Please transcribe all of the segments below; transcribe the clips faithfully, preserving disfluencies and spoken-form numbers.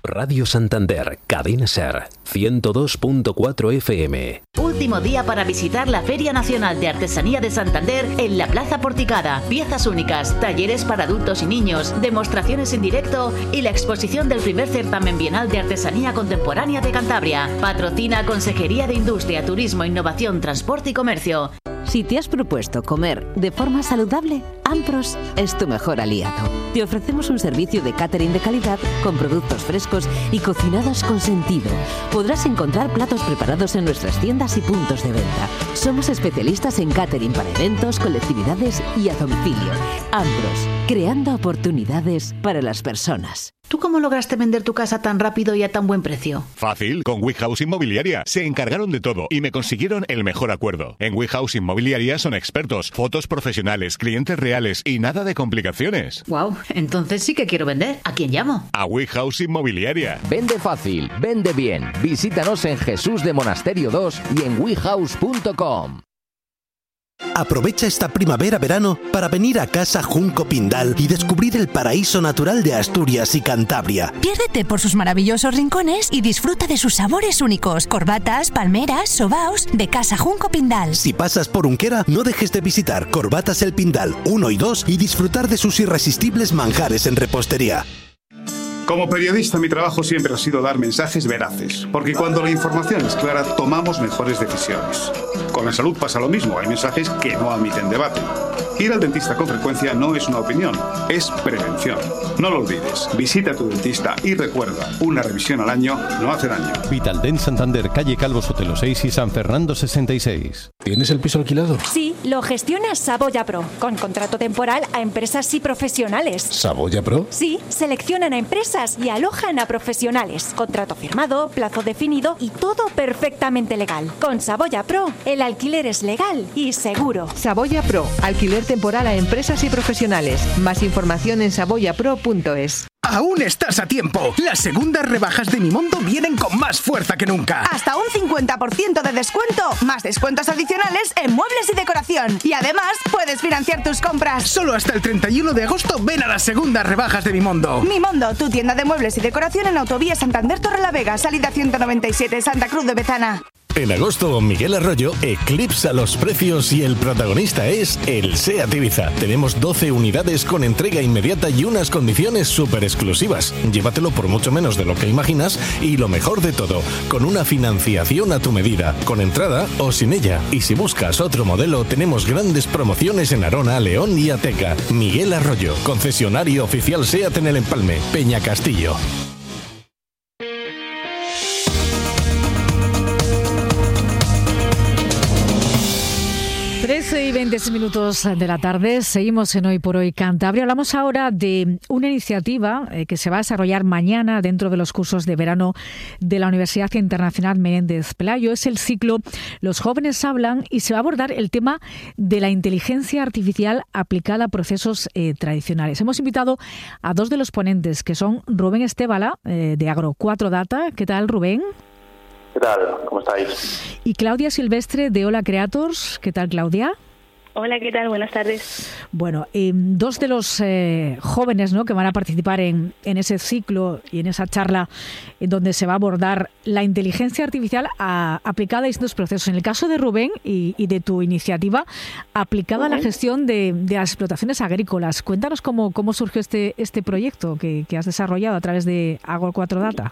Radio Santander, Cadena Ser, ciento dos punto cuatro F M. Último día para visitar la Feria Nacional de Artesanía de Santander en la Plaza Porticada. Piezas únicas, talleres para adultos y niños, demostraciones en directo y la exposición del primer certamen bienal de artesanía contemporánea de Cantabria. Patrocina Consejería de Industria, Turismo, Innovación, Transporte y Comercio. Si te has propuesto comer de forma saludable, Ampros es tu mejor aliado. Te ofrecemos un servicio de catering de calidad con productos frescos y cocinados con sentido. Podrás encontrar platos preparados en nuestras tiendas y puntos de venta. Somos especialistas en catering para eventos, colectividades y a domicilio. Ampros, creando oportunidades para las personas. ¿Tú cómo lograste vender tu casa tan rápido y a tan buen precio? Fácil, con WeHouse Inmobiliaria. Se encargaron de todo y me consiguieron el mejor acuerdo. En WeHouse Inmobiliaria son expertos, fotos profesionales, clientes reales y nada de complicaciones. Wow, entonces sí que quiero vender. ¿A quién llamo? A WeHouse Inmobiliaria. Vende fácil, vende bien. Visítanos en Jesús de Monasterio dos y en wehouse punto com. Aprovecha esta primavera-verano para venir a Casa Junco Pindal y descubrir el paraíso natural de Asturias y Cantabria. Piérdete por sus maravillosos rincones y disfruta de sus sabores únicos. Corbatas, palmeras, sobaos de Casa Junco Pindal. Si pasas por Unquera, no dejes de visitar Corbatas El Pindal uno y dos y disfrutar de sus irresistibles manjares en repostería. Como periodista, mi trabajo siempre ha sido dar mensajes veraces, porque cuando la información es clara, tomamos mejores decisiones. Con la salud pasa lo mismo, hay mensajes que no admiten debate. Ir al dentista con frecuencia no es una opinión, es prevención. No lo olvides, visita a tu dentista y recuerda, una revisión al año no hace daño. Vitaldent Santander, calle Calvo Sotelo seis y San Fernando sesenta y seis. ¿Tienes el piso alquilado? Sí, lo gestiona Saboya Pro, con contrato temporal a empresas y profesionales. ¿Saboya Pro? Sí, seleccionan a empresas y alojan a profesionales. Contrato firmado, plazo definido y todo perfectamente legal. Con Saboya Pro, el alquiler es legal y seguro. Saboya Pro, alquiler temporal a empresas y profesionales. Más información en saboya pro punto es. Aún estás a tiempo. Las segundas rebajas de Mimondo vienen con más fuerza que nunca. Hasta un cincuenta por ciento de descuento, más descuentos adicionales en muebles y decoración. Y además, puedes financiar tus compras. Solo hasta el treinta y uno de agosto ven a las segundas rebajas de Mimondo. Mimondo, tu tienda de muebles y decoración en Autovía Santander Torrelavega, salida ciento noventa y siete, Santa Cruz de Bezana. En agosto, Miguel Arroyo eclipsa los precios y el protagonista es el SEAT Ibiza. Tenemos doce unidades con entrega inmediata y unas condiciones súper exclusivas. Llévatelo por mucho menos de lo que imaginas y lo mejor de todo, con una financiación a tu medida, con entrada o sin ella. Y si buscas otro modelo, tenemos grandes promociones en Arona, León y Ateca. Miguel Arroyo, concesionario oficial SEAT en el Empalme, Peña Castillo. trece y veintiséis minutos de la tarde, seguimos en Hoy por Hoy Cantabria. Hablamos ahora de una iniciativa eh, que se va a desarrollar mañana dentro de los cursos de verano de la Universidad Internacional Menéndez Pelayo. Es el ciclo Los jóvenes hablan y se va a abordar el tema de la inteligencia artificial aplicada a procesos eh, tradicionales. Hemos invitado a dos de los ponentes, que son Rubén Estévala, eh, de Agro cuatro Data. ¿Qué tal, Rubén? ¿Qué tal? ¿Cómo estáis? Y Claudia Silvestre, de Hola Creators. ¿Qué tal, Claudia? Hola, ¿qué tal? Buenas tardes. Bueno, eh, dos de los eh, jóvenes, ¿no?, que van a participar en, en ese ciclo y en esa charla en donde se va a abordar la inteligencia artificial a, aplicada a distintos procesos. En el caso de Rubén y, y de tu iniciativa, aplicada uh-huh. a la gestión de, de las explotaciones agrícolas. Cuéntanos cómo, cómo surgió este, este proyecto que, que has desarrollado a través de Agro cuatro Data.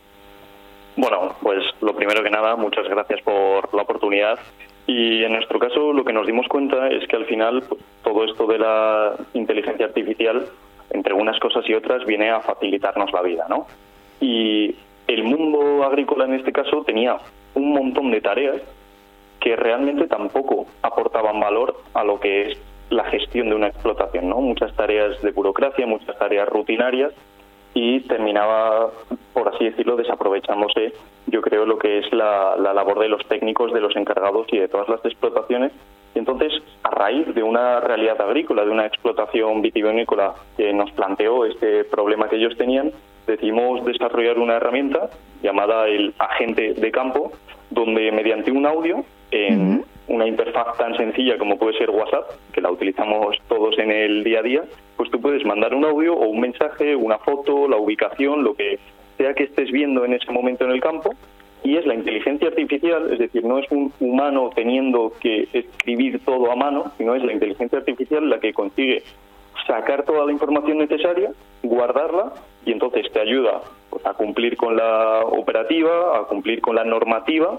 Bueno, pues lo primero que nada, muchas gracias por la oportunidad. Y en nuestro caso lo que nos dimos cuenta es que al final pues, todo esto de la inteligencia artificial, entre unas cosas y otras, viene a facilitarnos la vida, ¿no? Y el mundo agrícola en este caso tenía un montón de tareas que realmente tampoco aportaban valor a lo que es la gestión de una explotación, ¿no? Muchas tareas de burocracia, muchas tareas rutinarias, y terminaba, por así decirlo, desaprovechándose, yo creo, lo que es la, la labor de los técnicos, de los encargados y de todas las explotaciones. Y entonces, a raíz de una realidad agrícola, de una explotación vitivinícola que nos planteó este problema que ellos tenían, decidimos desarrollar una herramienta llamada el agente de campo, donde mediante un audio, en uh-huh. una interfaz tan sencilla como puede ser WhatsApp, que la utilizamos todos en el día a día, pues tú puedes mandar un audio o un mensaje, una foto, la ubicación, lo que sea que estés viendo en ese momento en el campo, y es la inteligencia artificial, es decir, no es un humano teniendo que escribir todo a mano, sino es la inteligencia artificial la que consigue sacar toda la información necesaria, guardarla, y entonces te ayuda pues, a cumplir con la operativa, a cumplir con la normativa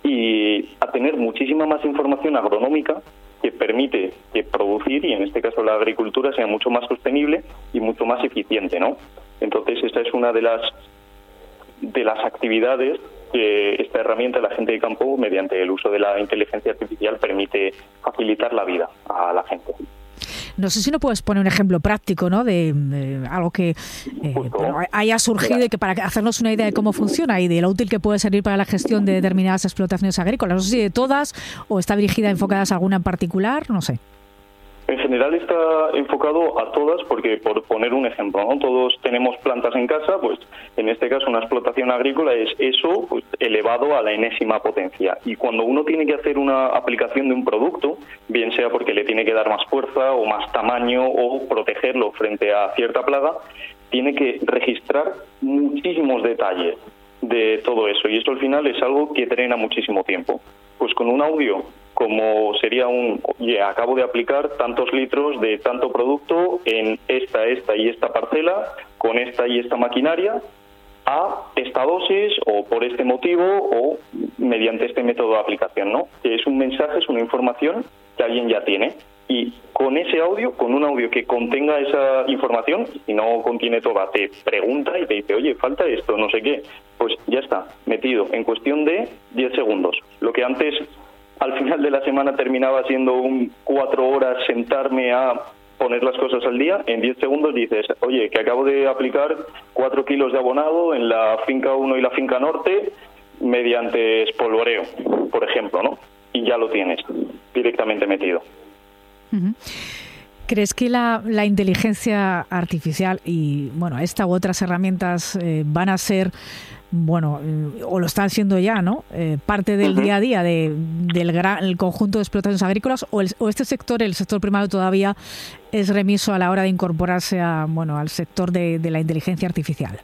y a tener muchísima más información agronómica que permite que producir, y en este caso la agricultura, sea mucho más sostenible y mucho más eficiente, ¿no? Entonces esa es una de las de las actividades que esta herramienta, la gente de campo, mediante el uso de la inteligencia artificial, permite facilitar la vida a la gente. No sé si no puedes poner un ejemplo práctico, ¿no? De, de algo que eh, bueno, haya surgido y que para hacernos una idea de cómo funciona y de lo útil que puede servir para la gestión de determinadas explotaciones agrícolas. No sé si de todas o está dirigida, enfocadas a alguna en particular, no sé. En general está enfocado a todas porque, por poner un ejemplo, ¿no? Todos tenemos plantas en casa, pues en este caso una explotación agrícola es eso pues, elevado a la enésima potencia. Y cuando uno tiene que hacer una aplicación de un producto, bien sea porque le tiene que dar más fuerza o más tamaño o protegerlo frente a cierta plaga, tiene que registrar muchísimos detalles de todo eso. Y eso al final es algo que drena muchísimo tiempo. Pues con un audio, como sería un, oye, acabo de aplicar tantos litros de tanto producto en esta, esta y esta parcela, con esta y esta maquinaria, a esta dosis o por este motivo o mediante este método de aplicación, ¿no? Que es un mensaje, es una información que alguien ya tiene. Y con ese audio, con un audio que contenga esa información, si no contiene toda, te pregunta y te dice, oye, falta esto, no sé qué, pues ya está, metido en cuestión de diez segundos. Lo que antes, al final de la semana, terminaba siendo un cuatro horas sentarme a poner las cosas al día, en diez segundos dices, oye, que acabo de aplicar cuatro kilos de abonado en la finca uno y la finca norte mediante espolvoreo, por ejemplo, ¿no? Y ya lo tienes directamente metido. ¿Crees que la, la inteligencia artificial y bueno esta u otras herramientas eh, van a ser, bueno, eh, o lo están siendo ya, ¿no? Eh, parte del uh-huh. día a día de, del gran, el conjunto de explotaciones agrícolas, o, el, o este sector, el sector primario, todavía es remiso a la hora de incorporarse a, bueno, al sector de, de la inteligencia artificial?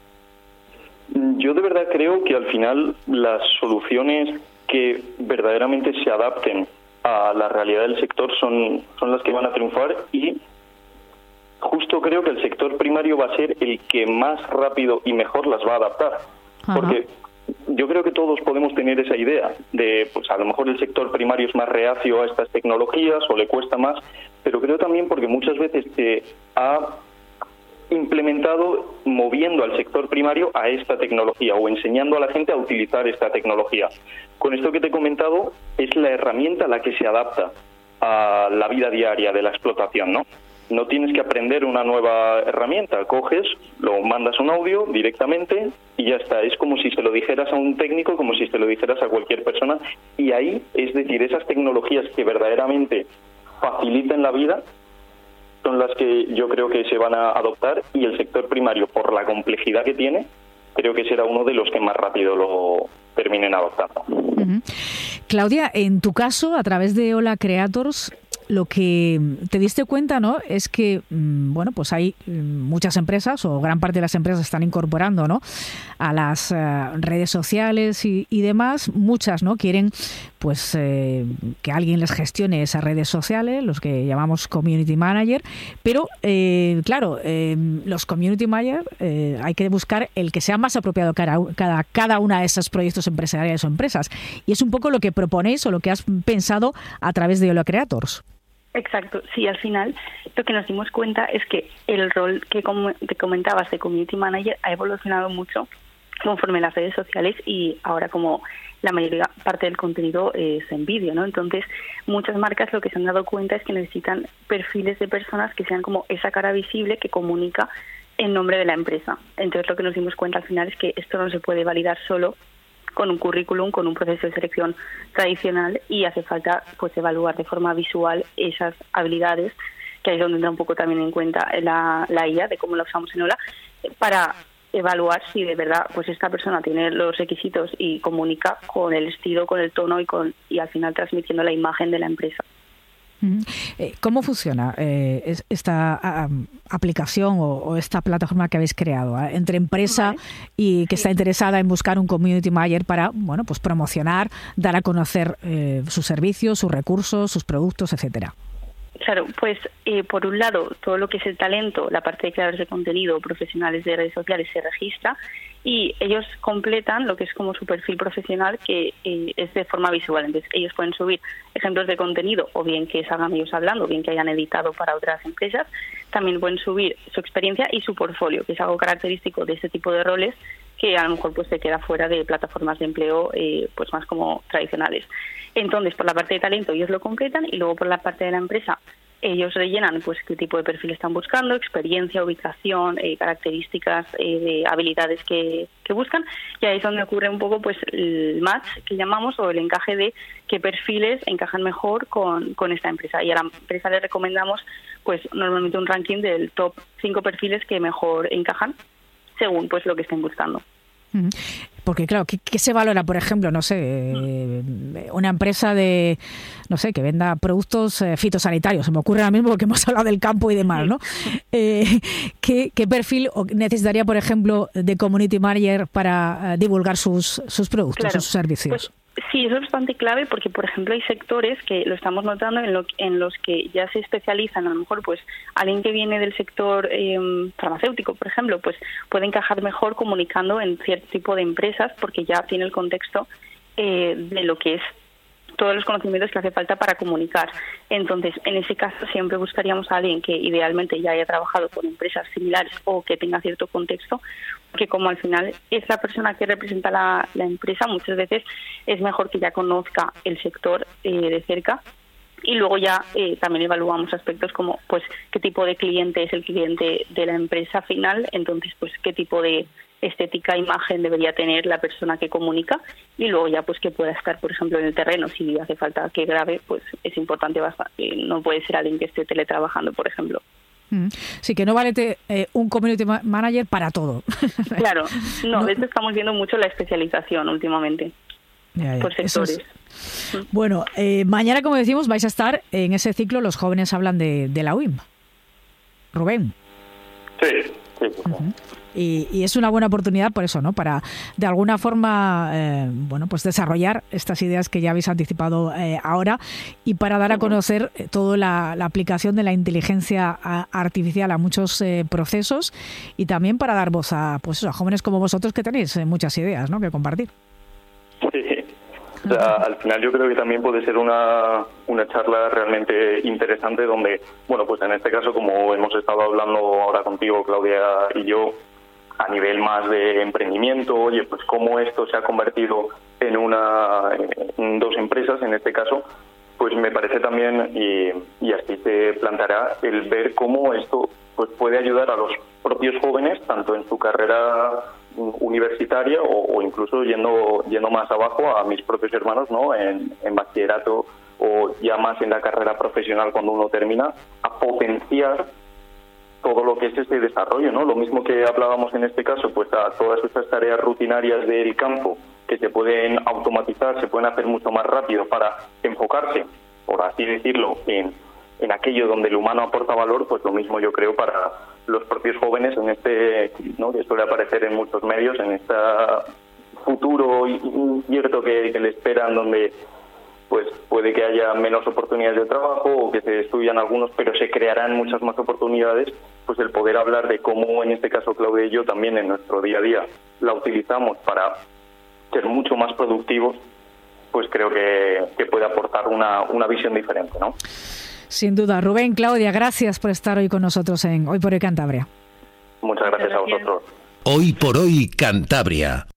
Yo de verdad creo que al final las soluciones que verdaderamente se adapten a la realidad del sector son, son las que van a triunfar, y justo creo que el sector primario va a ser el que más rápido y mejor las va a adaptar. Ajá. Porque yo creo que todos podemos tener esa idea de, pues a lo mejor el sector primario es más reacio a estas tecnologías o le cuesta más, pero creo también porque muchas veces se ha implementado moviendo al sector primario a esta tecnología o enseñando a la gente a utilizar esta tecnología. Con esto que te he comentado, es la herramienta a la que se adapta a la vida diaria de la explotación, ¿no? No tienes que aprender una nueva herramienta, coges, lo mandas un audio directamente y ya está. Es como si se lo dijeras a un técnico, como si se lo dijeras a cualquier persona, y ahí, es decir, esas tecnologías que verdaderamente facilitan la vida son las que yo creo que se van a adoptar, y el sector primario, por la complejidad que tiene, creo que será uno de los que más rápido lo terminen adoptando. Uh-huh. Claudia, en tu caso, a través de Hola Creators, lo que te diste cuenta, ¿no?, es que bueno, pues hay muchas empresas, o gran parte de las empresas están incorporando, ¿no?, a las uh, redes sociales y, y demás. Muchas, ¿no?, quieren pues eh, que alguien les gestione esas redes sociales, los que llamamos community manager, pero eh, claro, eh, los community manager eh, hay que buscar el que sea más apropiado cada, cada, cada una de esos proyectos empresariales o empresas, y es un poco lo que proponéis o lo que has pensado a través de Hola Creators. Exacto, sí, al final lo que nos dimos cuenta es que el rol que com- te comentabas de community manager ha evolucionado mucho conforme las redes sociales, y ahora como la mayoría parte del contenido es en vídeo, ¿no? Entonces muchas marcas lo que se han dado cuenta es que necesitan perfiles de personas que sean como esa cara visible que comunica en nombre de la empresa. Entonces lo que nos dimos cuenta al final es que esto no se puede validar solo con un currículum, con un proceso de selección tradicional, y hace falta pues evaluar de forma visual esas habilidades, que ahí es donde entra un poco también en cuenta la, la I A, de cómo la usamos en Hola, para evaluar si de verdad pues esta persona tiene los requisitos y comunica con el estilo, con el tono y con y al final transmitiendo la imagen de la empresa. ¿Cómo funciona eh, esta um, aplicación o, o esta plataforma que habéis creado eh, entre empresa vale. y que está interesada en buscar un community manager para, bueno, pues promocionar, dar a conocer eh, sus servicios, sus recursos, sus productos, etcétera? Claro, pues eh, por un lado, todo lo que es el talento, la parte de creadores de contenido, profesionales de redes sociales se registra y ellos completan lo que es como su perfil profesional, que eh, es de forma visual. Entonces ellos pueden subir ejemplos de contenido, o bien que salgan ellos hablando, o bien que hayan editado para otras empresas. También pueden subir su experiencia y su portfolio, que es algo característico de este tipo de roles que a lo mejor pues se queda fuera de plataformas de empleo eh, pues más como tradicionales. Entonces, por la parte de talento ellos lo completan y luego por la parte de la empresa ellos rellenan pues qué tipo de perfil están buscando, experiencia, ubicación, eh, características eh, de habilidades que, que buscan, y ahí es donde ocurre un poco pues el match que llamamos, o el encaje de qué perfiles encajan mejor con, con esta empresa. Y a la empresa le recomendamos pues normalmente un ranking del top cinco perfiles que mejor encajan según pues lo que estén buscando. Porque claro, ¿qué, qué se valora, por ejemplo, no sé, eh, una empresa de, no sé, que venda productos eh, fitosanitarios? Se me ocurre ahora mismo porque hemos hablado del campo y demás, ¿no? Eh, ¿qué, ¿Qué perfil necesitaría, por ejemplo, de community manager para uh, divulgar sus, sus productos, claro, sus servicios? Pues, sí, eso es bastante clave porque, por ejemplo, hay sectores que lo estamos notando en, lo, en los que ya se especializan. A lo mejor, pues, alguien que viene del sector eh, farmacéutico, por ejemplo, pues puede encajar mejor comunicando en cierto tipo de empresas porque ya tiene el contexto eh, de lo que es todos los conocimientos que hace falta para comunicar. Entonces, en ese caso siempre buscaríamos a alguien que idealmente ya haya trabajado con empresas similares o que tenga cierto contexto, porque como al final es la persona que representa la, la empresa, muchas veces es mejor que ya conozca el sector eh, de cerca. Y luego ya eh, también evaluamos aspectos como pues qué tipo de cliente es el cliente de la empresa final, entonces pues qué tipo de estética, imagen debería tener la persona que comunica, y luego ya pues que pueda estar, por ejemplo, en el terreno. Si hace falta que grabe, pues es importante bastante. No puede ser alguien que esté teletrabajando, por ejemplo. Sí, que no vale te, eh, un community manager para todo. Claro, no, no. De hecho estamos viendo mucho la especialización últimamente. Ya, ya. Por sectores. Es... Bueno, eh, mañana, como decimos, vais a estar en ese ciclo Los Jóvenes Hablan de, de la U I M. Rubén. Sí, sí. sí. Uh-huh. Y, y es una buena oportunidad por eso, ¿no? Para de alguna forma, eh, bueno, pues desarrollar estas ideas que ya habéis anticipado eh, ahora, y para dar a conocer toda la, la aplicación de la inteligencia artificial a muchos eh, procesos, y también para dar voz a, pues eso, a jóvenes como vosotros que tenéis eh, muchas ideas, ¿no?, que compartir. Sí. O sea, al final yo creo que también puede ser una, una charla realmente interesante donde, bueno, pues en este caso, como hemos estado hablando ahora contigo, Claudia y yo, a nivel más de emprendimiento, oye, pues cómo esto se ha convertido en una en dos empresas, en este caso, pues me parece también, y, y así se planteará, el ver cómo esto pues puede ayudar a los propios jóvenes, tanto en su carrera universitaria o, o incluso yendo yendo más abajo a mis propios hermanos, ¿no?, en, en bachillerato o ya más en la carrera profesional cuando uno termina, a potenciar todo lo que es este desarrollo, ¿no? Lo mismo que hablábamos en este caso, pues a todas estas tareas rutinarias del campo que se pueden automatizar, se pueden hacer mucho más rápido para enfocarse, por así decirlo, en, en aquello donde el humano aporta valor, pues lo mismo yo creo para los propios jóvenes en este, ¿no?, que suele aparecer en muchos medios, en este futuro incierto que, que le esperan, donde pues puede que haya menos oportunidades de trabajo o que se estudian algunos, pero se crearán muchas más oportunidades. Pues el poder hablar de cómo, en este caso, Claudia y yo también en nuestro día a día la utilizamos para ser mucho más productivos, pues creo que, que puede aportar una, una visión diferente, ¿no? Sin duda. Rubén, Claudia, gracias por estar hoy con nosotros en Hoy por Hoy Cantabria. Muchas gracias, Muchas gracias. a vosotros. Hoy por Hoy Cantabria.